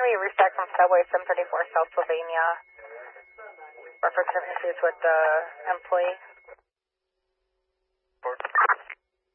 currently reached from subway 734 South Sylvania. Reference issues with the employee.